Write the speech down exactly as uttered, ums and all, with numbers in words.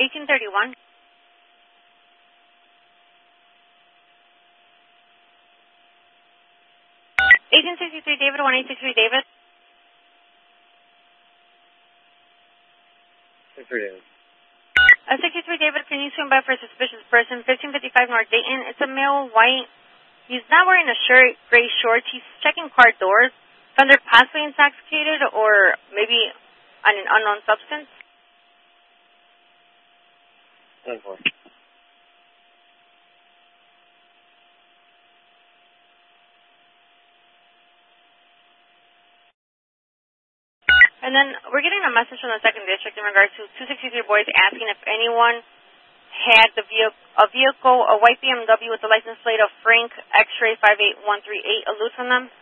eighteen thirty-one. eighteen sixty-three David, one eight six three David. sixty-three David. Uh, sixty-three David, can you swing by for a suspicious person? fifteen fifty-five North Dayton. It's a male, white. He's not wearing a shirt, gray shorts. He's checking car doors. Found they're possibly intoxicated or maybe on an unknown substance. ten four. And then we're getting a message from the second district in regards to two sixty-three boys asking if anyone had the vehicle, a vehicle, a white B M W with the license plate of Frank X-ray five eight one three eight, a loot from them.